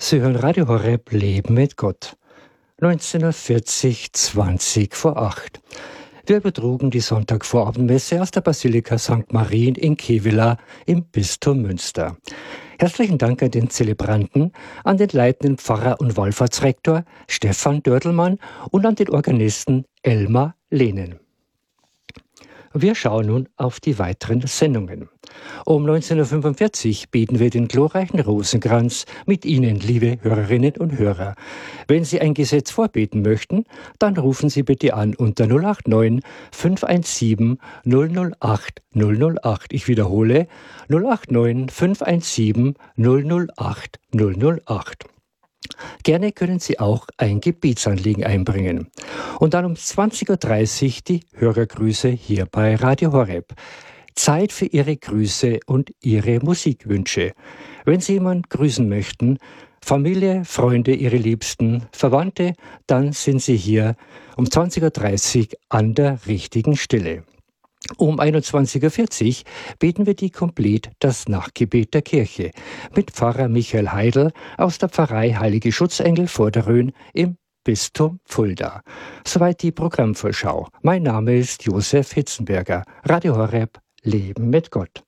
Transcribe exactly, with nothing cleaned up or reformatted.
Sie hören Radio Horeb Leben mit Gott. neunzehn Uhr vierzig, zwanzig vor acht. Wir übertrugen die Sonntagvorabendmesse aus der Basilika Sankt Marien in Kevela im Bistum Münster. Herzlichen Dank an den Zelebranten, an den leitenden Pfarrer und Wallfahrtsrektor Stefan Dördelmann und an den Organisten Elmar Lehnen. Wir schauen nun auf die weiteren Sendungen. Um neunzehn Uhr fünfundvierzig bieten wir den glorreichen Rosenkranz mit Ihnen, liebe Hörerinnen und Hörer. Wenn Sie ein Gesetz vorbeten möchten, dann rufen Sie bitte an unter null acht neun, fünf eins sieben, null null acht, null null acht. Ich wiederhole null acht neun, fünf eins sieben, null null acht, null null acht. Gerne können Sie auch ein Gebetsanliegen einbringen. Und dann um zwanzig Uhr dreißig die Hörergrüße hier bei Radio Horeb. Zeit für Ihre Grüße und Ihre Musikwünsche. Wenn Sie jemanden grüßen möchten, Familie, Freunde, Ihre Liebsten, Verwandte, dann sind Sie hier um zwanzig Uhr dreißig an der richtigen Stelle. Um einundzwanzig Uhr vierzig beten wir die Komplet, das Nachtgebet der Kirche, mit Pfarrer Michael Heidel aus der Pfarrei Heilige Schutzengel Vorderrhön im Bistum Fulda. Soweit die Programmvorschau. Mein Name ist Josef Hitzenberger. Radio Horeb, Leben mit Gott.